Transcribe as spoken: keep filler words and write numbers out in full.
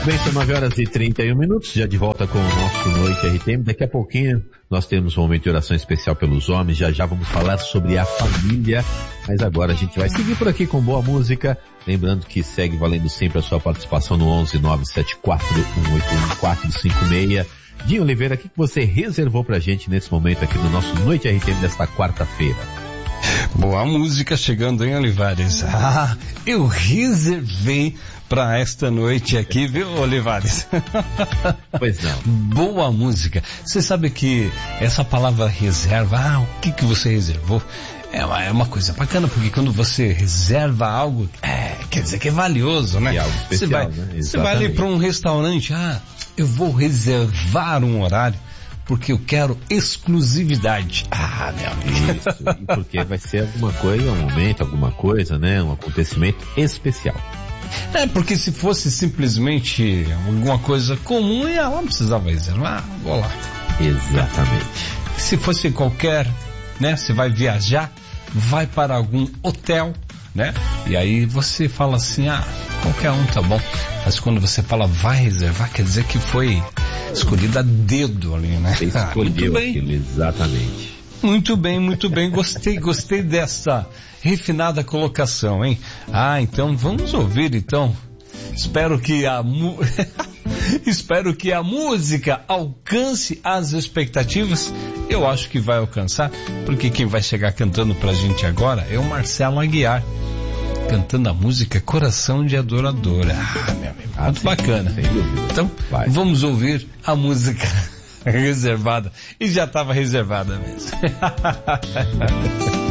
Muito bem, são nove horas e trinta e um minutos, já de volta com o nosso Noite R T M. Daqui a pouquinho nós temos um momento de oração especial pelos homens, já já vamos falar sobre a família, mas agora a gente vai seguir por aqui com boa música, lembrando que segue valendo sempre a sua participação no onze nove sete quatro um oito um quatro cinco seis. Dinho Oliveira, o que você reservou pra gente nesse momento aqui no nosso Noite R T M desta quarta-feira? Boa música chegando, hein, Olivares? Ah, eu reservei para esta noite aqui, viu, Olivares? Pois não. Boa música. Você sabe que essa palavra reserva, ah, o que que você reservou? É uma, é uma coisa bacana, porque quando você reserva algo, é, quer dizer que é valioso, né? É algo especial, você vai, né? Você vai ali para um restaurante, ah, eu vou reservar um horário, porque eu quero exclusividade. Ah, meu amigo. Isso, e porque vai ser alguma coisa, um momento, alguma coisa, né? Um acontecimento especial. É, porque se fosse simplesmente alguma coisa comum, ia lá, não precisava reservar, vou lá. Exatamente. Se fosse qualquer, né, você vai viajar, vai para algum hotel, né, e aí você fala assim, ah, qualquer um tá bom. Mas quando você fala vai reservar, quer dizer que foi escolhido a dedo ali, né? Você escolheu aquilo, exatamente. Muito bem, muito bem, gostei, gostei dessa refinada colocação, hein? Ah, então vamos ouvir, então. Espero que a mu... Espero que a música alcance as expectativas. Eu acho que vai alcançar, porque quem vai chegar cantando pra gente agora é o Marcelo Aguiar, cantando a música Coração de Adoradora. Ah, meu amigo, ah, muito sim, bacana. Então, vai. Vamos ouvir a música reservada. E já estava reservada mesmo.